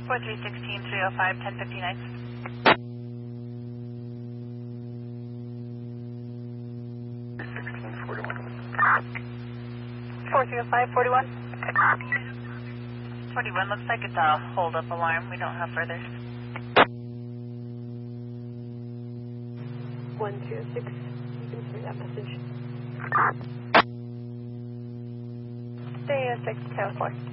4316 305 1059. 4305 41. 41 looks like it's a hold up alarm. We don't have further. 126. You can see that message. Stay 6 10 4.